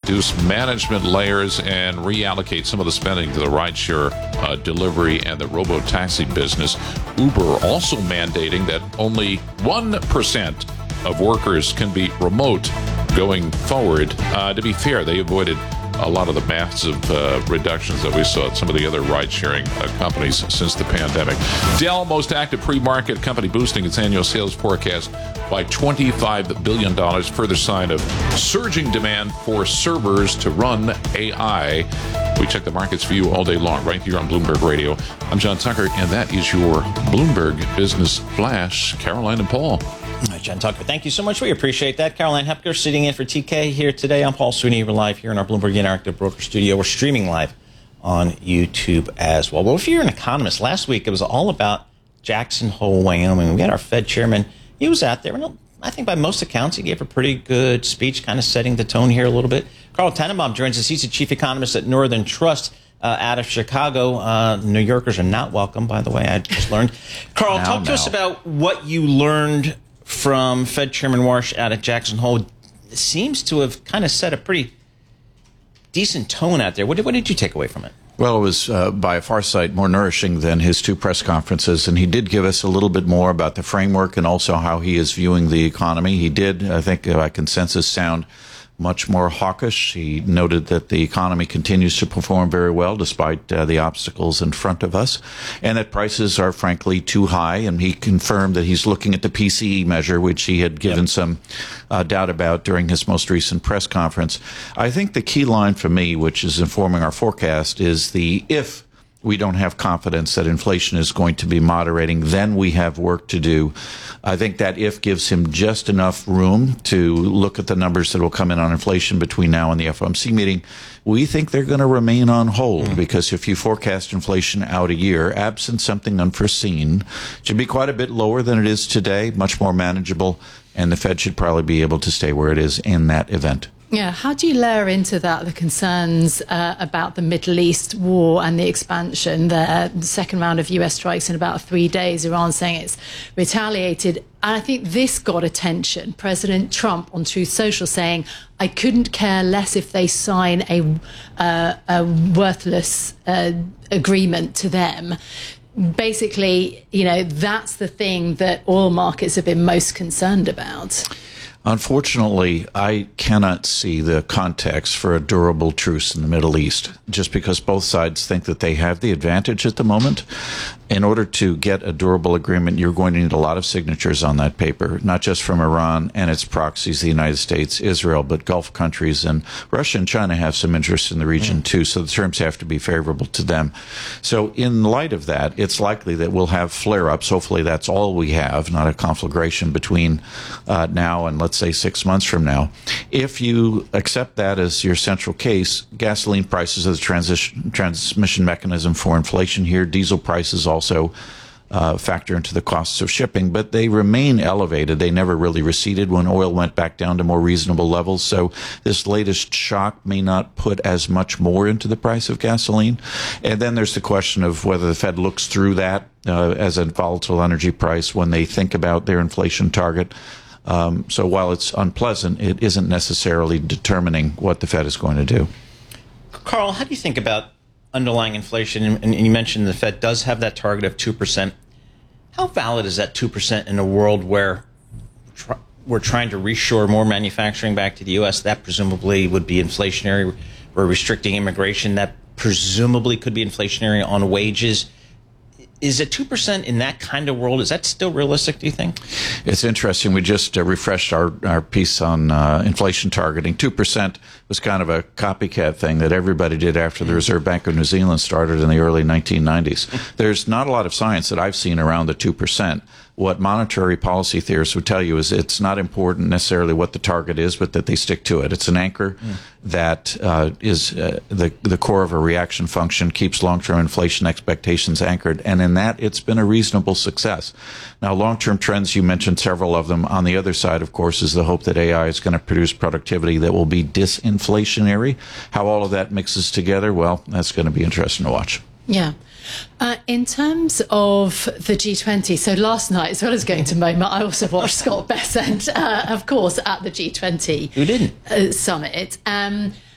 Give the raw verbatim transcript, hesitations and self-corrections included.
reduce management layers and reallocate some of the spending to the rideshare uh, delivery and the robo-taxi business. Uber also mandating that only one percent of workers can be remote going forward. Uh, to be fair, they avoided a lot of the massive uh, reductions that we saw at some of the other ride-sharing uh, companies since the pandemic. Dell, most active pre-market company, boosting its annual sales forecast by twenty-five billion dollars. Further sign of surging demand for servers to run A I. We check the market's view all day long right here on Bloomberg Radio. I'm John Tucker, and that is your Bloomberg Business Flash. Caroline and Paul. All right, John Tucker, thank you so much. We appreciate that. Caroline Hepker sitting in for T K here today. I'm Paul Sweeney. We're live here in our Bloomberg Interactive Broker Studio. We're streaming live on YouTube as well. Well, if you're an economist, last week it was all about Jackson Hole, Wyoming. We had our Fed chairman. He was out there. And I think by most accounts, he gave a pretty good speech, kind of setting the tone here a little bit. Carl Tannenbaum joins us. He's the chief economist at Northern Trust uh, out of Chicago. Uh, New Yorkers are not welcome, by the way. I just learned. Carl, now, talk to now. us about what you learned from Fed Chairman Warsh out at Jackson Hole. It seems to have kind of set a pretty decent tone out there. What did, what did you take away from it? Well, it was uh, by a far sight more nourishing than his two press conferences, and he did give us a little bit more about the framework and also how he is viewing the economy. He did, I think, by consensus, sound much more hawkish. He noted that the economy continues to perform very well despite uh, the obstacles in front of us, and that prices are frankly too high. And he confirmed that he's looking at the P C E measure, which he had given yep. some uh, doubt about during his most recent press conference. I think the key line for me, which is informing our forecast, is the if we don't have confidence that inflation is going to be moderating, then we have work to do. I think that if gives him just enough room to look at the numbers that will come in on inflation between now and the F O M C meeting. We think they're going to remain on hold mm. because if you forecast inflation out a year, absent something unforeseen, it should be quite a bit lower than it is today, much more manageable, and the Fed should probably be able to stay where it is in that event. Yeah, how do you layer into that the concerns uh, about the Middle East war and the expansion there? The second round of U S strikes in about three days, Iran saying it's retaliated. And I think this got attention. President Trump on Truth Social saying, I couldn't care less if they sign a, uh, a worthless uh, agreement to them. Basically, you know, that's the thing that oil markets have been most concerned about. Unfortunately, I cannot see the context for a durable truce in the Middle East, just because both sides think that they have the advantage at the moment. In order to get a durable agreement, you're going to need a lot of signatures on that paper, not just from Iran and its proxies, the United States, Israel, but Gulf countries. And Russia and China have some interest in the region, mm. too, so the terms have to be favorable to them. So in light of that, it's likely that we'll have flare-ups. Hopefully that's all we have, not a conflagration between uh, now and, let's say, six months from now. If you accept that as your central case, gasoline prices are the transition, transmission mechanism for inflation here. Diesel prices also also uh, factor into the costs of shipping, but they remain elevated. They never really receded when oil went back down to more reasonable levels. So this latest shock may not put as much more into the price of gasoline. And then there's the question of whether the Fed looks through that uh, as a volatile energy price when they think about their inflation target. Um, so while it's unpleasant, it isn't necessarily determining what the Fed is going to do. Carl, how do you think about underlying inflation? And, and you mentioned the Fed does have that target of two percent. How valid is that two percent in a world where tr- we're trying to reshore more manufacturing back to the U S? That presumably would be inflationary. We're restricting immigration. That presumably could be inflationary on wages. Is it two percent in that kind of world? Is that still realistic, do you think? It's interesting. We just uh, refreshed our, our piece on uh, inflation targeting. two percent was kind of a copycat thing that everybody did after the Reserve Bank of New Zealand started in the early nineteen nineties. There's not a lot of science that I've seen around the two percent. What monetary policy theorists would tell you is it's not important necessarily what the target is, but that they stick to it. It's an anchor mm. that uh, is uh, the the core of a reaction function, keeps long-term inflation expectations anchored, and in that it's been a reasonable success. Now, long-term trends, you mentioned several of them. On the other side, of course, is the hope that A I is going to produce productivity that will be disinflationary. How all of that mixes together, well, that's going to be interesting to watch. Yeah. Uh, in terms of the G twenty, so last night, as well as going to MoMA, I also watched Scott Bessent, uh, of course, at the G twenty Who didn't? Uh, summit. Um,